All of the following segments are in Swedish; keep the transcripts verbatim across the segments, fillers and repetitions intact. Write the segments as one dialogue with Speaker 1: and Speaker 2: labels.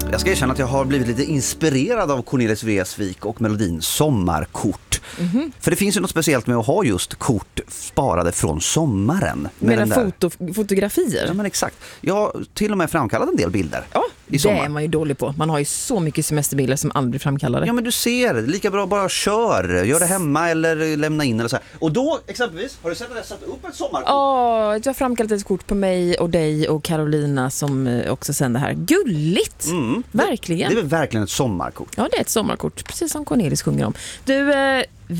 Speaker 1: Jag ska erkänna att jag har blivit lite inspirerad av Cornelis Vreeswijk och melodin Sommarkort. Mm-hmm. För det finns ju något speciellt med att ha just kort sparade från sommaren.
Speaker 2: Med foto, fotografier?
Speaker 1: Ja, men exakt. Jag har till och med framkallat en del bilder.
Speaker 2: Ja, det sommar. Är man ju dålig på. Man har ju så mycket semesterbilder som aldrig framkallade.
Speaker 1: Ja, men du ser, lika bra bara kör. Gör det hemma eller lämna in eller så här. Och då, exempelvis, har du sett att jag satt upp ett sommarkort?
Speaker 2: Ja, jag har framkallat ett kort på mig och dig och Carolina som också sänder här. Gulligt! Mm. Verkligen.
Speaker 1: Det, det är väl verkligen ett sommarkort?
Speaker 2: Ja, det är ett sommarkort, precis som Cornelis sjunger om. Du, eh,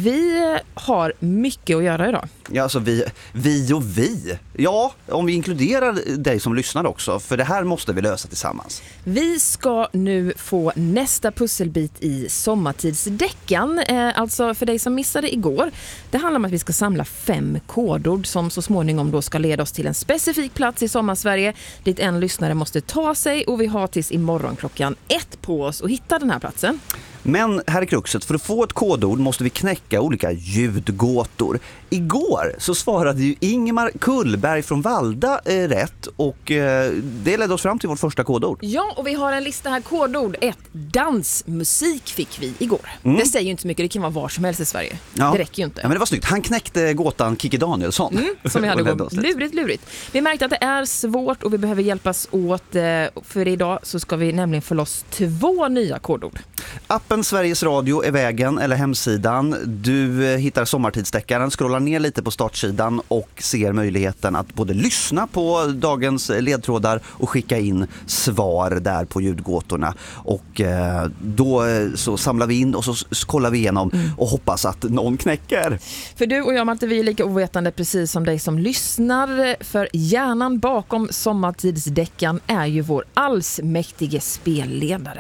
Speaker 2: vi har mycket att göra idag.
Speaker 1: Ja, alltså vi, vi och vi. Ja, om vi inkluderar dig som lyssnar också. För det här måste vi lösa tillsammans.
Speaker 2: Vi ska nu få nästa pusselbit i sommartidsdeckan. Eh, alltså för dig som missade igår. Det handlar om att vi ska samla fem kodord som så småningom då ska leda oss till en specifik plats i Sommarsverige. Dit en lyssnare måste ta sig och vi har tills imorgon klockan ett på oss att hitta den här platsen.
Speaker 1: Men här är kruxet, för att få ett kodord måste vi knäcka olika ljudgåtor. Igår så svarade ju Ingemar Kullberg från Valda eh, rätt och eh, det ledde oss fram till vårt första kodord.
Speaker 2: Ja, och vi har en lista här, kodord ett. Dansmusik fick vi igår. Mm. Det säger ju inte så mycket, det kan vara var som helst i Sverige. Ja. Det räcker ju inte.
Speaker 1: Ja, men det var snyggt. Han knäckte gåtan Kikki Danielsson.
Speaker 2: Mm, som vi hade gått. Lurigt, lurigt. Vi märkte att det är svårt och vi behöver hjälpas åt, för idag så ska vi nämligen få loss två nya kodord.
Speaker 1: Appen Sveriges Radio är vägen, eller hemsidan. Du hittar sommartidsdeckaren, scrollar ner lite på startsidan och ser möjligheten att både lyssna på dagens ledtrådar och skicka in svar där på ljudgåtorna. Och eh, då så samlar vi in och så kollar vi igenom mm. och hoppas att någon knäcker.
Speaker 2: För du och jag, Malte, vi är lika ovetande precis som dig som lyssnar. För hjärnan bakom sommartidsdeckan är ju vår allsmäktige spelledare.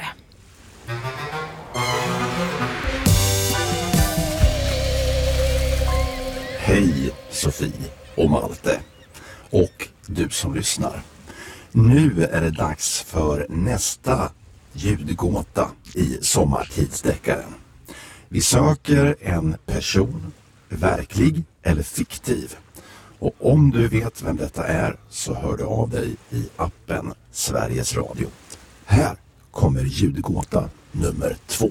Speaker 3: Hej Sofie och Malte och du som lyssnar. Nu är det dags för nästa ljudgåta i sommartidsdeckaren. Vi söker en person, verklig eller fiktiv. Och om du vet vem detta är så hör du av dig i appen Sveriges Radio. Här kommer ljudgåta nummer två.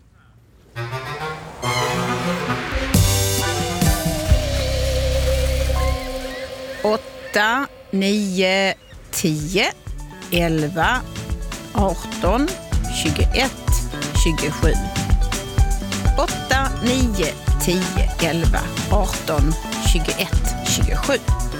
Speaker 4: åtta, nio, tio, elva, arton, tjugoett, tjugosju. åtta, nio, tio, elva, arton, tjugoett, tjugosju.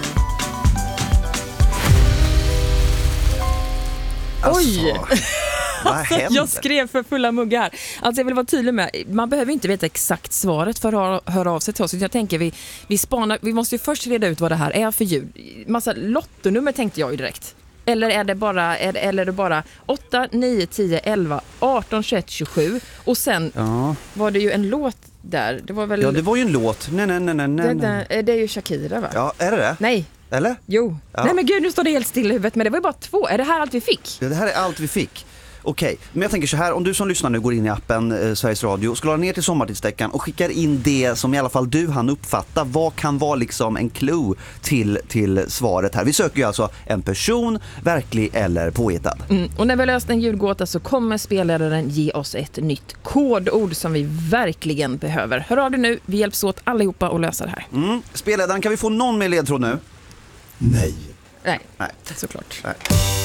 Speaker 1: Alltså,
Speaker 2: oj!
Speaker 1: Alltså,
Speaker 2: jag skrev för fulla muggar. Alltså jag vill vara tydlig med, man behöver inte veta exakt svaret för att höra av sig till oss. Jag tänker vi, vi spanar, vi måste ju först reda ut vad det här är för ljud. Massa lottonummer tänkte jag ju direkt. Eller är det bara, är det, eller är det bara åtta, nio, tio, elva, arton, tjugoett, tjugosju och sen ja. var det ju en låt där. Det var väl...
Speaker 1: Ja, det var ju en låt. Nej, nej, nej, nej, nej.
Speaker 2: Det, det, det är ju Shakira, va?
Speaker 1: Ja, är det det?
Speaker 2: Nej.
Speaker 1: Eller?
Speaker 2: Jo. Ja. Nej men gud, nu står det helt still i huvudet. Men det var ju bara två. Är det här allt vi fick?
Speaker 1: Ja, det här är allt vi fick. Okej, men jag tänker så här, om du som lyssnar nu går in i appen eh, Sveriges Radio, scrollar ner till sommartidsdeckan och skickar in det som i alla fall du hann uppfatta. Vad kan vara liksom en clue till, till svaret här? Vi söker ju alltså en person, verklig eller påhittad.
Speaker 2: Mm, och när vi har löst en ljudgåta så kommer spelledaren ge oss ett nytt kodord som vi verkligen behöver. Hör av dig nu, vi hjälps åt allihopa att lösa det här.
Speaker 1: Mm. Spelledaren, kan vi få någon med ledtråd nu?
Speaker 3: Nej.
Speaker 2: Nej,
Speaker 1: Nej.
Speaker 2: såklart.
Speaker 1: Nej.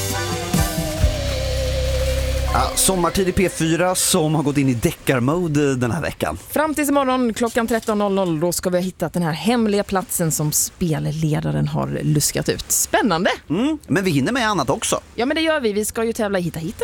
Speaker 1: Ja, sommartid i P fyra som har gått in i deckarmode den här veckan.
Speaker 2: Fram tills imorgon klockan tretton noll noll då ska vi ha hittat den här hemliga platsen som spelledaren har luskat ut. Spännande!
Speaker 1: Mm, men vi hinner med annat också.
Speaker 2: Ja, men det gör vi. Vi ska ju tävla i Hitta Hit.